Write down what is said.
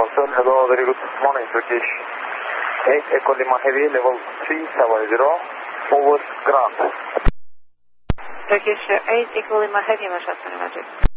Console. Hello, very good morning, Turkish. 8 Echo Lima Heavy, level 370, over ground. Turkish 8 Echo Lima Heavy, Mashat,